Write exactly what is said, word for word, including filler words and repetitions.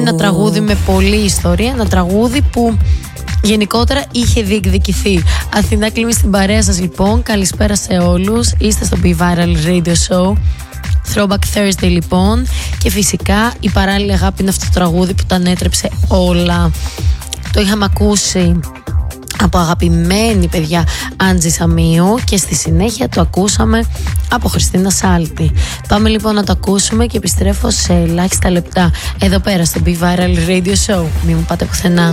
ένα τραγούδι με πολλή ιστορία, ένα τραγούδι που γενικότερα είχε διεκδικηθεί. Αθηνά Κλίμη στην παρέα σας λοιπόν. Καλησπέρα σε όλους. Είστε στο Be Viral Radio Show. Throwback Thursday λοιπόν. Και φυσικά η παράλληλη αγάπη είναι αυτό το τραγούδι που τα ανέτρεψε όλα. Το είχαμε ακούσει από αγαπημένη παιδιά Άντζη Σαμίου και στη συνέχεια το ακούσαμε από Χριστίνα Σάλτη. Πάμε λοιπόν να το ακούσουμε και επιστρέφω σε ελάχιστα λεπτά εδώ πέρα στο Be Viral Radio Show. Μην μου πάτε πουθενά.